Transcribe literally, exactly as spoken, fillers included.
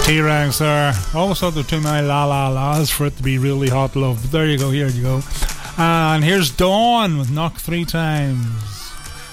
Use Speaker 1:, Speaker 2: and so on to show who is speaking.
Speaker 1: T-Rex there. Almost thought there were too many la la la's for it to be really hot love. But there you go, here you go. And here's Dawn with Knock Three Times.